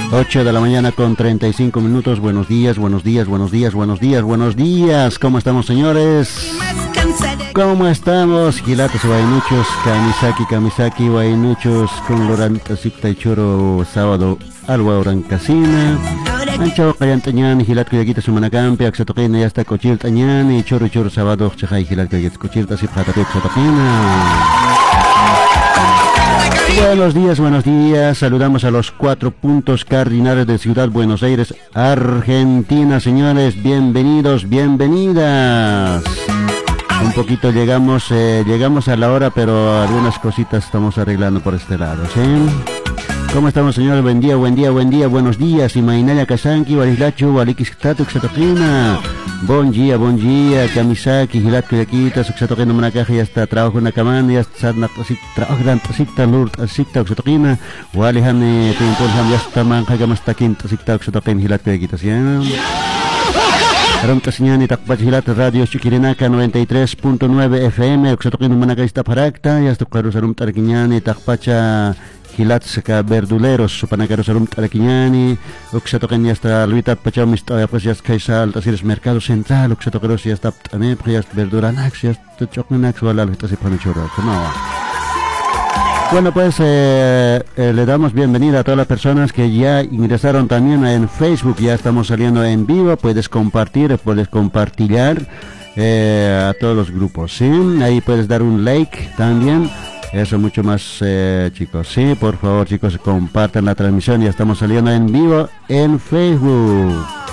8 de la mañana con 35 minutos. Buenos días, buenos días, buenos días, buenos días, buenos días. ¿Cómo estamos, señores? ¿Cómo estamos? Gilatos, Guainuchos, Kamisaki, Guainuchos, con Loranta, Sicta y Choro, sábado, Alba Orancasina. Ancho, Cayantañán, Gilat, Kuyakita, Sumanacampe, Axatoquina, ya está Cochiltañán, y Choro, sábado, Chajay, Gilat, Kuyakita, Cochilta, Sipjatape, Axatoquina. Buenos días, saludamos a los 4 puntos cardinales de Ciudad Buenos Aires, Argentina, señores, bienvenidos, bienvenidas. Un poquito llegamos a la hora, pero algunas cositas estamos arreglando por este lado, ¿sí? ¿Cómo estamos, señores? Buen día, buenos días. Imainaya Kasanki, Walislachu, Walikistatu, Xatoquina. Buen día, Kamisaki, Gilat, Kuyakita, Xatoquina, Manacaja, ya está, trabajo en la camana, ya está, trabajo en Tasicta, Lurt, Tasicta, Xatoquina, Walihane, Timpulham, ya está, Manja, Gamastakin, Tasicta, Xatoquina, Gilat, Kuyakita, ¿sí? Aram Tasiñani, Takpach, Gilat, Radio Chuquirinaka, 93.9 FM, Xatoquina, Manacaista, Parakta, ya está, Clarus, Arum Tarquiñani, Takpacha, Gilat saka verduleros supanacaros arum taraquiñani, oxatoquen ya está Luita Pachamis, pues ya está Kaisal, Tasires Mercado Central, oxatoqueros ya está también, ya está verduranax, ya está choquenax, o la está se pone chorro, no. Bueno, pues le damos bienvenida a todas las personas que ya ingresaron también en Facebook, ya estamos saliendo en vivo, puedes compartir a todos los grupos, ¿sí? Ahí puedes dar un like también. Eso, mucho más, chicos. Sí, por favor, chicos, compartan la transmisión. Ya estamos saliendo en vivo en Facebook.